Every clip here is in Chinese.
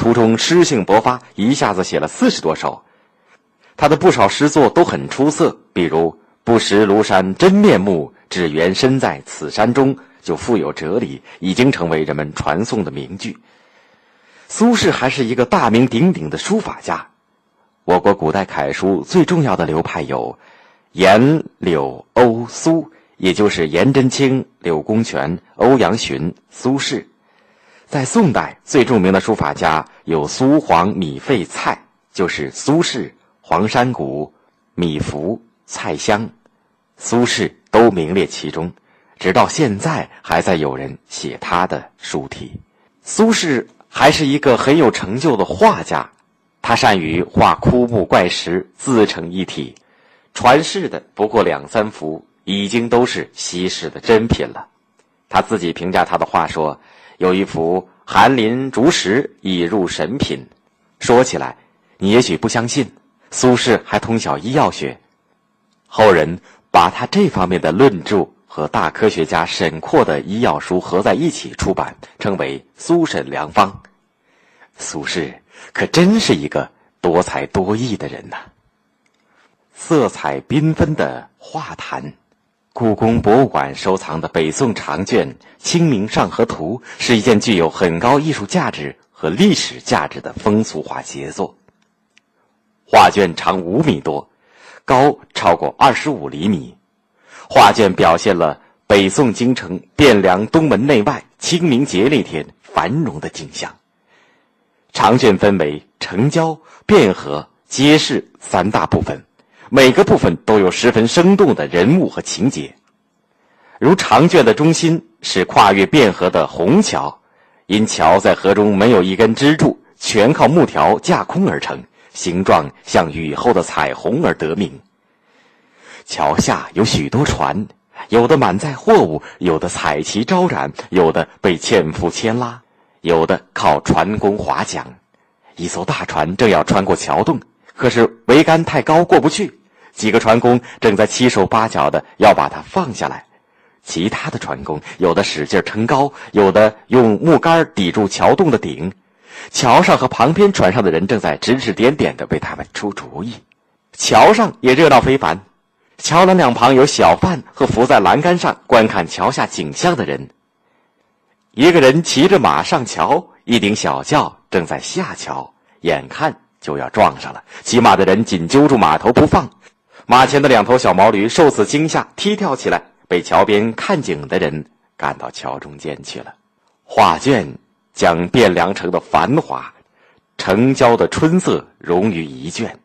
途中诗兴勃发，一下子写了40多首。他的不少诗作都很出色，比如不识庐山真面目，只缘身在此山中，就富有哲理，已经成为人们传颂的名句。苏轼还是一个大名鼎鼎的书法家。我国古代楷书最重要的流派有颜、柳、欧、苏，也就是颜真卿、柳公权、欧阳询、苏轼。在宋代最著名的书法家有苏黄米费蔡，就是苏轼、黄山谷、米芾、蔡襄，苏轼都名列其中，直到现在还在有人写他的书体。苏轼还是一个很有成就的画家，他善于画枯木怪石，自成一体，传世的不过2、3幅，已经都是稀世的珍品了。他自己评价他的画说，有一幅翰林竹石已入神品。说起来你也许不相信，苏轼还通晓医药学，后人把他这方面的论著和大科学家沈括的医药书合在一起出版，称为苏沈良方。苏轼可真是一个多才多艺的人呐。色彩缤纷的画坛，故宫博物馆收藏的北宋长卷《清明上河图》是一件具有很高艺术价值和历史价值的风俗画杰作。画卷长5米多，高超过25厘米。画卷表现了北宋京城汴梁东门内外清明节那天繁荣的景象。长卷分为城郊、汴河、街市3大部分，每个部分都有十分生动的人物和情节。如长卷的中心是跨越汴河的虹桥，因桥在河中没有一根支柱，全靠木条架空而成，形状像雨后的彩虹而得名。桥下有许多船，有的满载货物，有的彩旗招展，有的被纤夫牵拉，有的靠船工划桨。一艘大船正要穿过桥洞，可是桅杆太高过不去，几个船工正在七手八脚的要把它放下来。其他的船工有的使劲撑高，有的用木杆抵住桥洞的顶。桥上和旁边船上的人正在指指点点的为他们出主意。桥上也热闹非凡，桥栏两旁有小贩和伏在栏杆上观看桥下景象的人。一个人骑着马上桥，一顶小轿正在下桥，眼看就要撞上了，骑马的人紧揪住马头不放。马前的2头小毛驴受此惊吓踢跳起来，被桥边看景的人赶到桥中间去了。画卷将汴梁城的繁华、城郊的春色融于一卷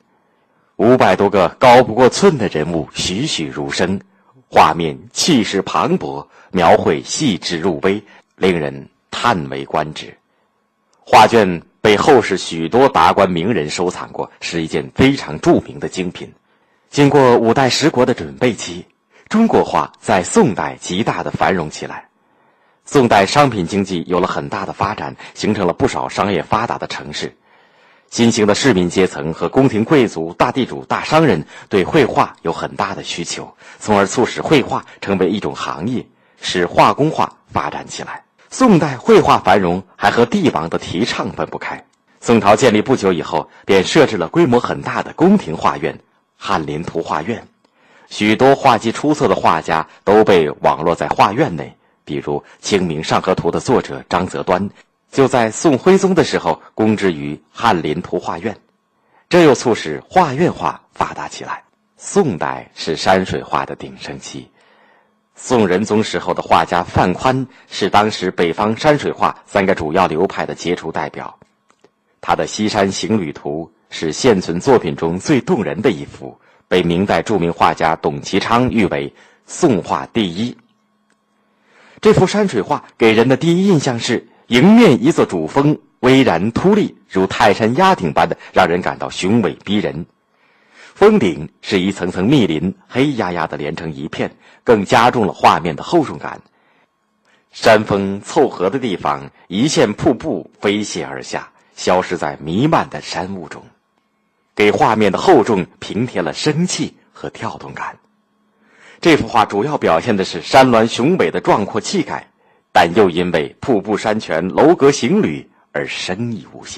，500多个高不过寸的人物栩栩如生，画面气势磅礴，描绘细致入微，令人叹为观止。画卷被后世许多达官名人收藏过，是一件非常著名的精品。经过5代十国的准备期，中国画在宋代极大的繁荣起来。宋代商品经济有了很大的发展，形成了不少商业发达的城市。新兴的市民阶层和宫廷贵族、大地主、大商人对绘画有很大的需求，从而促使绘画成为一种行业，使画工画发展起来。宋代绘画繁荣还和帝王的提倡分不开。宋朝建立不久以后，便设置了规模很大的宫廷画院——翰林图画院。许多画技出色的画家都被网络在画院内，比如《清明上河图》的作者张择端，就在宋徽宗的时候供职于翰林图画院，这又促使画院画发达起来。宋代是山水画的鼎盛期，宋仁宗时候的画家范宽是当时北方山水画3个主要流派的杰出代表。他的《西山行旅图》是现存作品中最动人的一幅，被明代著名画家董其昌誉为宋画第一。这幅山水画给人的第一印象是迎面一座主峰，巍然突立，如泰山压顶般的，让人感到雄伟逼人。峰顶是一层层密林，黑压压的连成一片，更加重了画面的厚重感。山峰凑合的地方，一线瀑布飞泻而下，消失在弥漫的山雾中，给画面的厚重平添了生气和跳动感。这幅画主要表现的是山峦雄伟的壮阔气概，但又因为瀑布山泉、楼阁行旅而生意无限。